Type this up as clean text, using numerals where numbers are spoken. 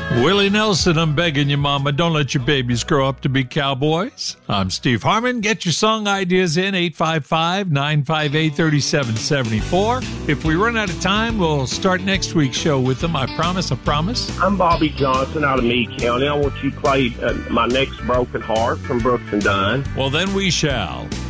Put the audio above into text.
Willie Nelson, I'm begging you, Mama, don't let your babies grow up to be cowboys. I'm Steve Harmon. Get your song ideas in, 855-958-3774. If we run out of time, we'll start next week's show with them. I promise. I'm Bobby Johnson out of Meade County. I want you to play My Next Broken Heart from Brooks and Dunn. Well, then we shall.